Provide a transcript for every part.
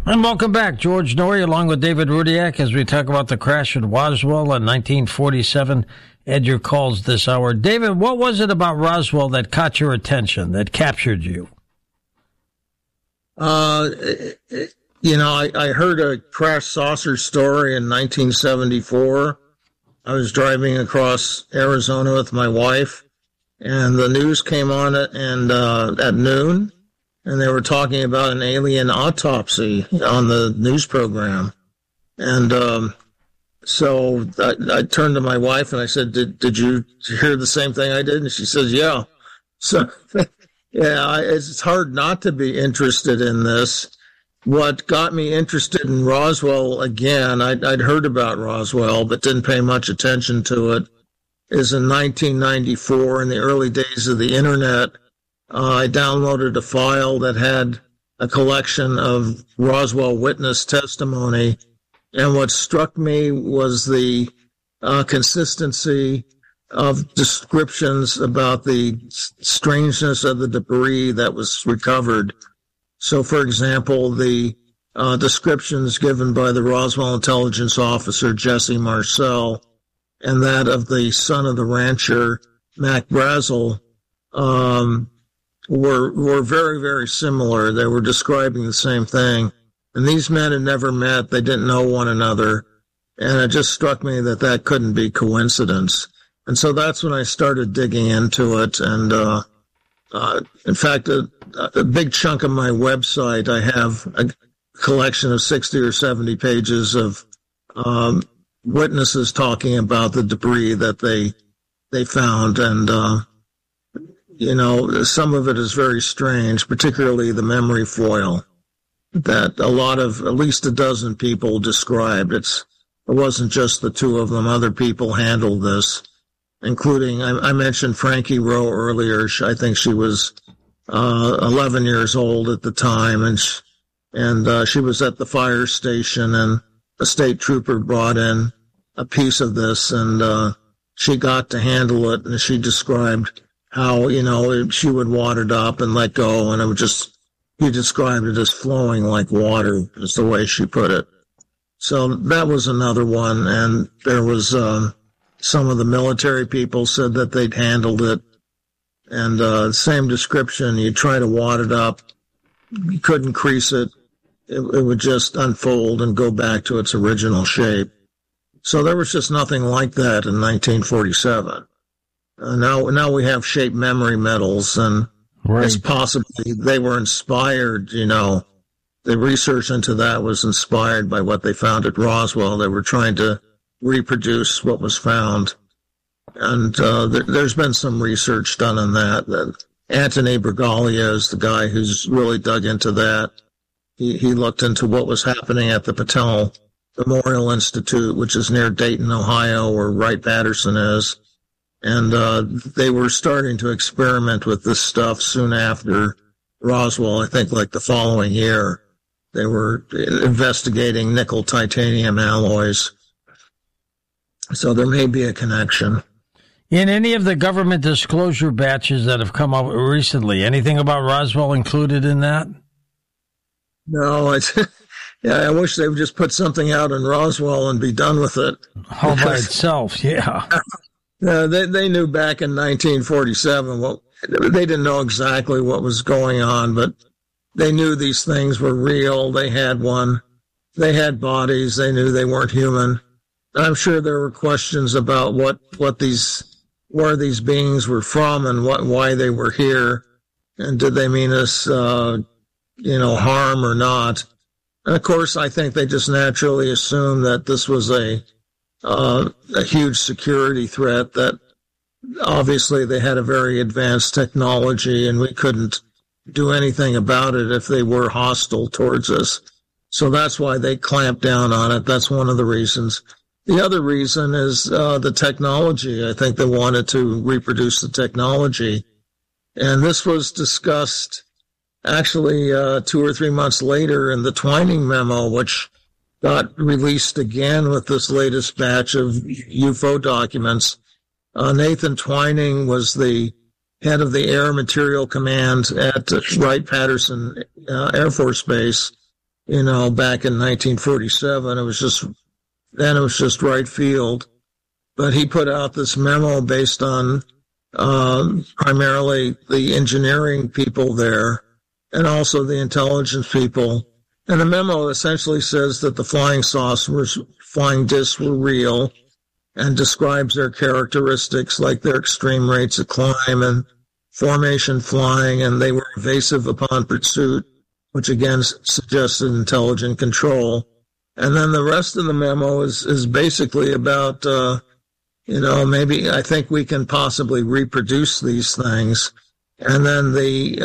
And welcome back, George Noory, along with David Rudiak, as we talk about the crash at Roswell in 1947. Ed, your calls this hour. David, what was it about Roswell that caught your attention, that captured you? I heard a crash saucer story in 1974. I was driving across Arizona with my wife, and the news came on at noon, and they were talking about an alien autopsy on the news program. And so I turned to my wife and I said, did you hear the same thing I did? And she says, yeah. So, yeah, it's hard not to be interested in this. What got me interested in Roswell again, I'd heard about Roswell, but didn't pay much attention to it, is in 1994, in the early days of the internet. I downloaded a file that had a collection of Roswell witness testimony, and what struck me was the consistency of descriptions about the strangeness of the debris that was recovered. So, for example, the descriptions given by the Roswell intelligence officer, Jesse Marcel, and that of the son of the rancher, Mac Brazel, were very, very similar. They were describing the same thing. And these men had never met. They didn't know one another. And it just struck me that that couldn't be coincidence. And so that's when I started digging into it. And in fact, a big chunk of my website, I have a collection of 60 or 70 pages of witnesses talking about the debris that they found. And some of it is very strange, particularly the memory foil that a lot of, at least a dozen people described. It wasn't just the two of them. Other people handled this, including, I mentioned Frankie Rowe earlier. I think she was 11 years old at the time, and she was at the fire station, and a state trooper brought in a piece of this, and she got to handle it, and she described how, she would wad it up and let go, and it would he described it as flowing like water, is the way she put it. So that was another one, and there was some of the military people said that they'd handled it, and same description. You try to wad it up, you couldn't crease it. It would just unfold and go back to its original shape. So there was just nothing like that in 1947. Now we have shaped memory metals, and right. It's possibly they were inspired, the research into that was inspired by what they found at Roswell. They were trying to reproduce what was found. And there's been some research done on that. Anthony Bragalia is the guy who's really dug into that. He looked into what was happening at the Patel Memorial Institute, which is near Dayton, Ohio, where Wright-Patterson is. And they were starting to experiment with this stuff soon after Roswell. I think like the following year, they were investigating nickel-titanium alloys. So there may be a connection. In any of the government disclosure batches that have come out recently, anything about Roswell included in that? No, I wish they would just put something out in Roswell and be done with it. All by itself, yeah. They knew back in 1947 they didn't know exactly what was going on, but they knew these things were real. They had one. They had bodies. They knew they weren't human. I'm sure there were questions about where these beings were from and why they were here, and did they mean us, harm or not. And of course, I think they just naturally assumed that this was a huge security threat, that obviously they had a very advanced technology and we couldn't do anything about it if they were hostile towards us. So that's why they clamped down on it. That's one of the reasons. The other reason is the technology. I think they wanted to reproduce the technology. And this was discussed actually 2 or 3 months later in the Twining memo, which got released again with this latest batch of UFO documents. Nathan Twining was the head of the Air Material Command at Wright-Patterson Air Force Base, back in 1947. It was just right field. But he put out this memo based on primarily the engineering people there and also the intelligence people. And the memo essentially says that the flying discs were real and describes their characteristics, like their extreme rates of climb and formation flying, and they were evasive upon pursuit, which again suggested intelligent control. And then the rest of the memo is basically about, maybe I think we can possibly reproduce these things. And then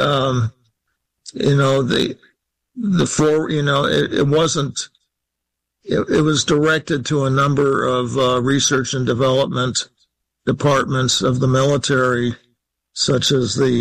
it was directed to a number of research and development departments of the military, such as the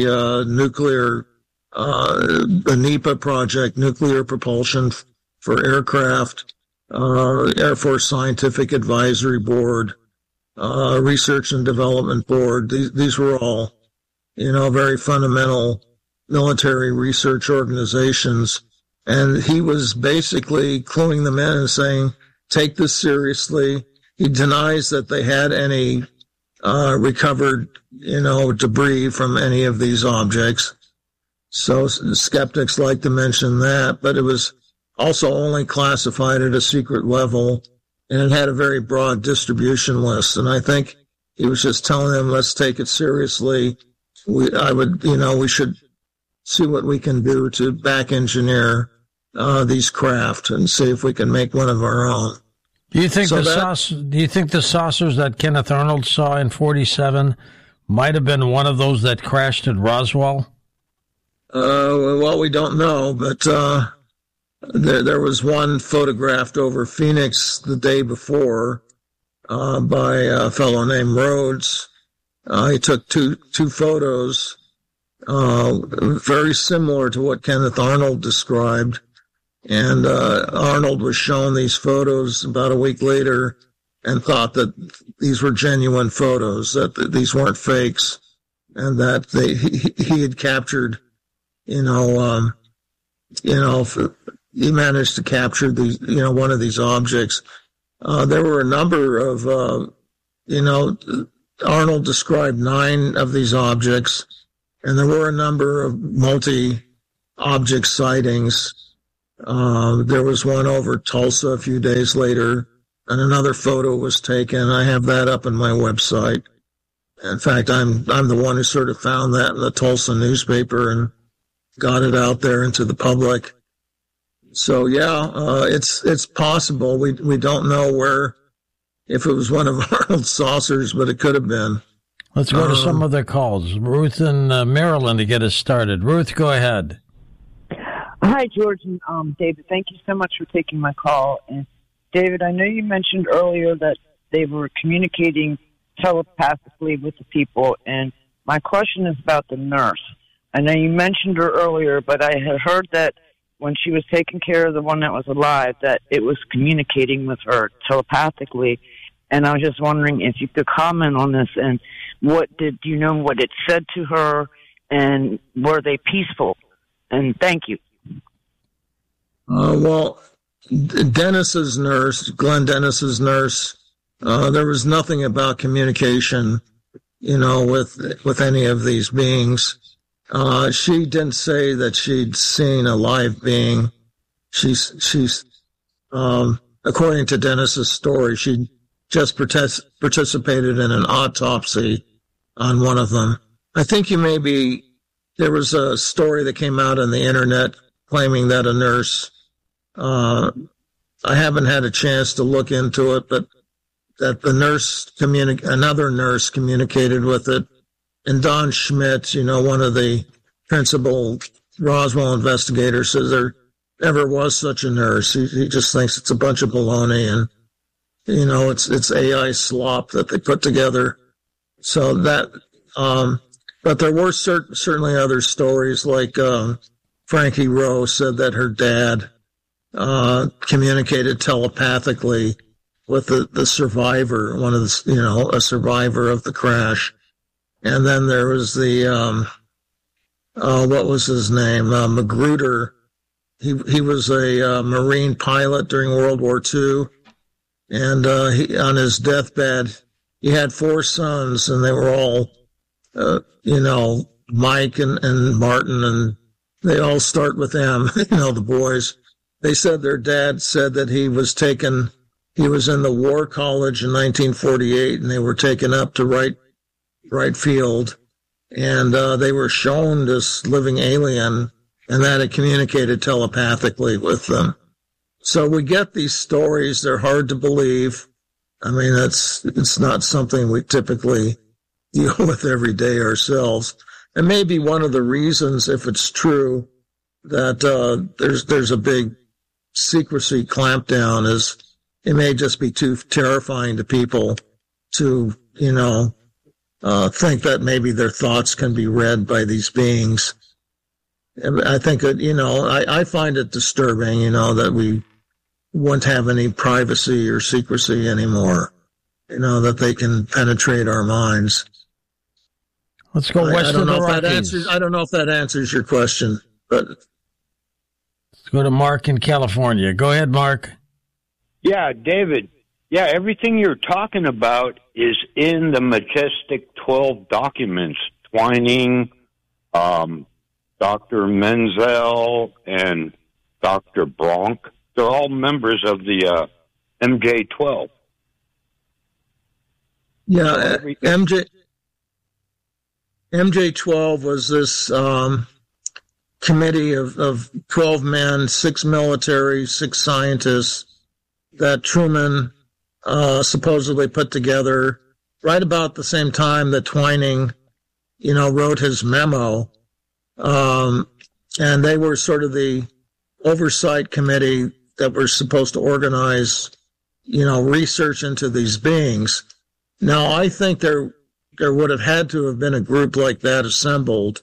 the NEPA project, Nuclear Propulsion for Aircraft, Air Force Scientific Advisory Board, Research and Development Board. These were all, very fundamental military research organizations. And he was basically cluing them in and saying, take this seriously. He denies that they had any recovered, debris from any of these objects. So skeptics like to mention that, but it was also only classified at a secret level, and it had a very broad distribution list. And I think he was just telling them, let's take it seriously. We should see what we can do to back engineer these craft and see if we can make one of our own. Do you think the saucers that Kenneth Arnold saw in 47 might have been one of those that crashed at Roswell? Well, we don't know, but there was one photographed over Phoenix the day before by a fellow named Rhodes. He took two photos very similar to what Kenneth Arnold described. And Arnold was shown these photos about a week later and thought that these were genuine photos, that these weren't fakes, and that he had captured, he managed to capture these, one of these objects. There were a number of, Arnold described 9 of these objects, and there were a number of multi-object sightings. There was one over Tulsa a few days later, and another photo was taken. I have that up on my website. In fact, I'm the one who sort of found that in the Tulsa newspaper and got it out there into the public. So yeah, it's possible. We don't know if it was one of Arnold's saucers, but it could have been. Let's go to some other calls. Ruth in Maryland to get us started. Ruth, go ahead. Hi, George and David. Thank you so much for taking my call. And David, I know you mentioned earlier that they were communicating telepathically with the people, and my question is about the nurse. I know you mentioned her earlier, but I had heard that when she was taking care of the one that was alive, that it was communicating with her telepathically. And I was just wondering if you could comment on this, and do you know what it said to her, and were they peaceful? And thank you. Well, Glenn Dennis's nurse, there was nothing about communication, with any of these beings. She didn't say that she'd seen a live being. She's according to Dennis's story, she just participated in an autopsy on one of them. I think there was a story that came out on the internet claiming that a nurse, I haven't had a chance to look into it, but that the nurse another nurse communicated with it. And Don Schmidt, one of the principal Roswell investigators, says there never was such a nurse. He just thinks it's a bunch of baloney, and it's AI slop that they put together. So that, but there were certainly other stories, like Frankie Rowe said that her dad communicated telepathically with the survivor, a survivor of the crash. And then there was the, what was his name? Magruder he was a Marine pilot during World War II, and on his deathbed, he had 4 sons, and they were all, Mike and Martin, and they all start with M. The boys. They said their dad said that he was in the War College in 1948, and they were taken up to right field, and they were shown this living alien, and that it communicated telepathically with them. So we get these stories. They're hard to believe. I mean, it's not something we typically deal with every day ourselves. And maybe one of the reasons, if it's true, that there's a big secrecy clampdown is it may just be too terrifying to people to, think that maybe their thoughts can be read by these beings. I think that, I find it disturbing, that we won't have any privacy or secrecy anymore, that they can penetrate our minds. Let's go west of the Rockies. I don't know if that answers your question, but let's go to Mark in California. Go ahead, Mark. Yeah, David. Yeah, everything you're talking about is in the Majestic 12 documents. Twining, Dr. Menzel, and Dr. Bronk. They're all members of the MJ-12. Yeah, MJ-12 was this committee of 12 men, 6 military, 6 scientists that Truman supposedly put together right about the same time that Twining, wrote his memo. And they were sort of the oversight committee that were supposed to organize, research into these beings. Now, I think there would have had to have been a group like that assembled.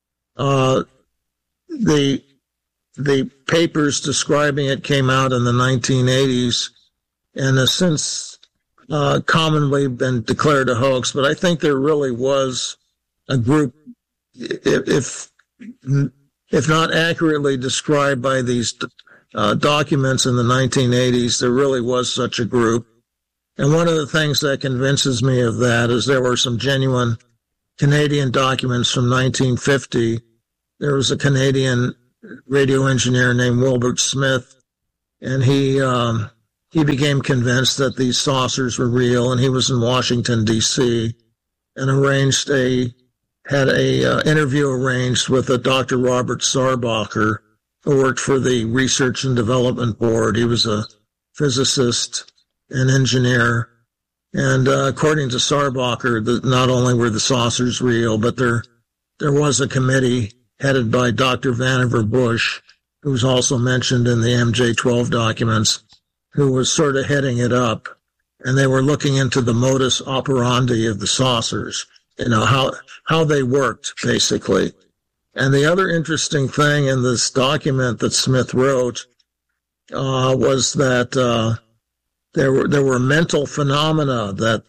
The papers describing it came out in the 1980s and has since commonly been declared a hoax. But I think there really was a group, if not accurately described by these documents in the 1980s, there really was such a group. And one of the things that convinces me of that is there were some genuine Canadian documents from 1950. There was a Canadian radio engineer named Wilbert Smith, and he became convinced that these saucers were real, and he was in Washington, D.C., and had a interview arranged with a Dr. Robert Sarbacher, who worked for the Research and Development Board. He was a physicist and engineer. And according to Sarbacher, not only were the saucers real, but there was a committee headed by Dr. Vannevar Bush, who was also mentioned in the MJ-12 documents, who was sort of heading it up. And they were looking into the modus operandi of the saucers, how they worked, basically. And the other interesting thing in this document that Smith wrote was that there were mental phenomena that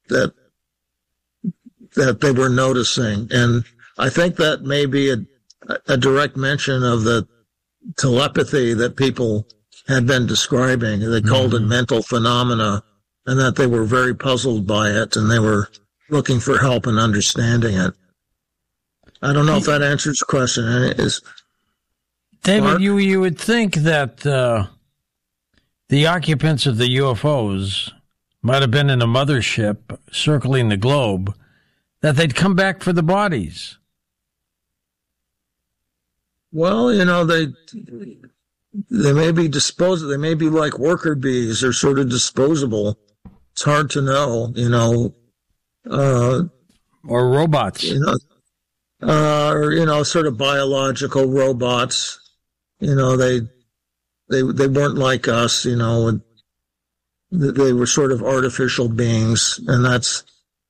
they were noticing, and I think that may be a direct mention of the telepathy that people had been describing. They called it mental phenomena, and that they were very puzzled by it, and they were looking for help in understanding it. I don't know if that answers the question. David, Mark? you would think that the occupants of the UFOs might have been in a mothership circling the globe, that they'd come back for the bodies. Well, they may be disposable. They may be like worker bees. They're sort of disposable. It's hard to know, or robots. Or sort of biological robots. They weren't like us. They were sort of artificial beings, and that's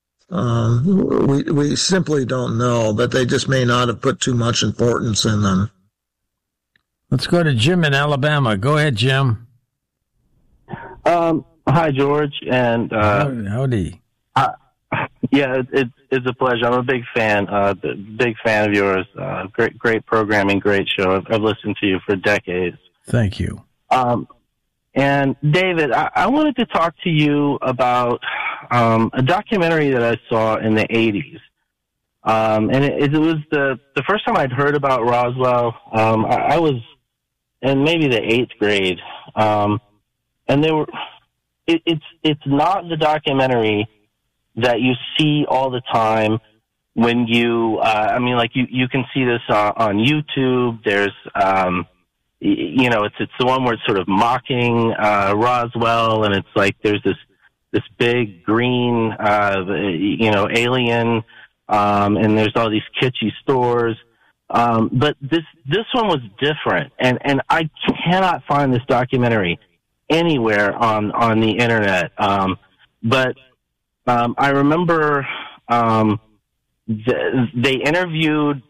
we simply don't know. But they just may not have put too much importance in them. Let's go to Jim in Alabama. Go ahead, Jim. Hi, George, and howdy. Yeah, it's a pleasure. I'm a big fan of yours. Great programming, great show. I've listened to you for decades. Thank you. And David, I wanted to talk to you about a documentary that I saw in the 80s. And it was the first time I'd heard about Roswell. I was in maybe the 8th grade. And it's not the documentary that you see all the time when you can see this on YouTube. There's, it's the one where it's sort of mocking Roswell, and it's like there's this big green, alien, and there's all these kitschy stores. But this one was different, and I cannot find this documentary anywhere on the internet. But I remember they interviewed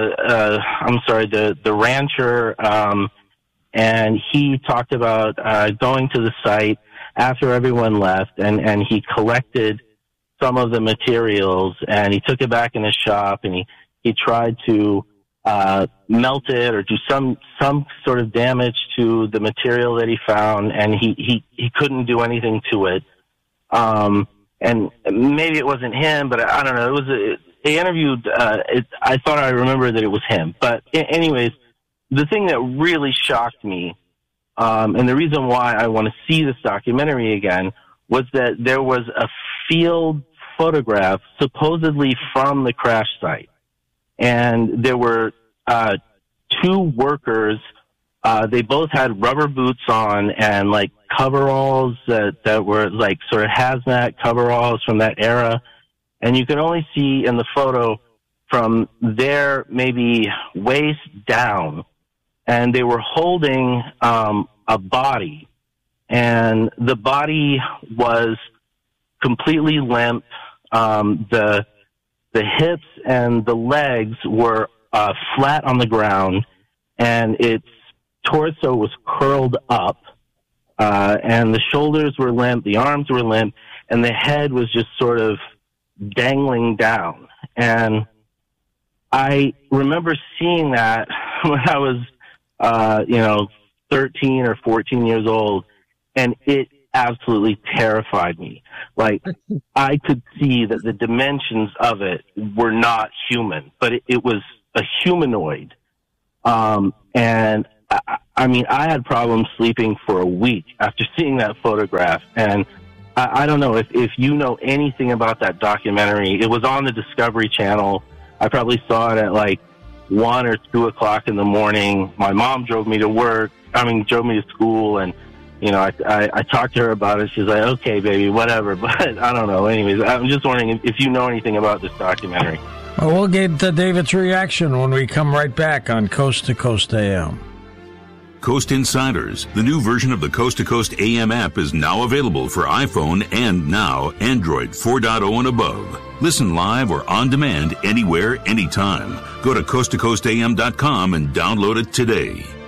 the rancher, and he talked about going to the site after everyone left, and he collected some of the materials, and he took it back in his shop, and he tried to melt it or do some sort of damage to the material that he found, and he couldn't do anything to it. And maybe it wasn't him, but I don't know. They interviewed, I thought I remember that it was him. But anyways, the thing that really shocked me, and the reason why I want to see this documentary again, was that there was a field photograph supposedly from the crash site. And there were 2 workers. They both had rubber boots on and like coveralls that were like sort of hazmat coveralls from that era. And you could only see in the photo from their maybe waist down. And they were holding a body. And the body was completely limp. The hips and the legs were flat on the ground, and its torso was curled up, and the shoulders were limp, the arms were limp, and the head was just sort of dangling down. And I remember seeing that when I was, 13 or 14 years old, and it absolutely terrified me. Like, I could see that the dimensions of it were not human, but it was a humanoid. And I had problems sleeping for a week after seeing that photograph. And I don't know if you know anything about that documentary. It was on the Discovery Channel. I probably saw it at like 1 or 2 o'clock in the morning. My mom drove me to school, and I talked to her about it. She's like, okay, baby, whatever. But I don't know. Anyways, I'm just wondering if you know anything about this documentary. Well, we'll get to David's reaction when we come right back on Coast to Coast AM. Coast Insiders, the new version of the Coast to Coast AM app, is now available for iPhone and now Android 4.0 and above. Listen live or on demand anywhere, anytime. Go to coasttocoastam.com and download it today.